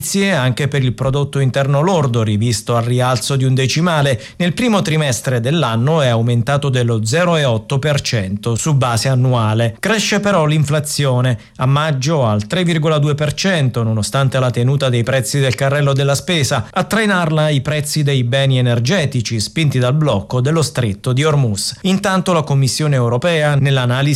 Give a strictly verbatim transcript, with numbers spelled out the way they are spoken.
Anche per il prodotto interno lordo, rivisto al rialzo di un decimale, nel primo trimestre dell'anno è aumentato dello zero virgola otto per cento su base annuale. Cresce però l'inflazione, a maggio al tre virgola due per cento, nonostante la tenuta dei prezzi del carrello della spesa, a trainarla i prezzi dei beni energetici spinti dal blocco dello stretto di Hormuz. Intanto la Commissione europea, nell'analisi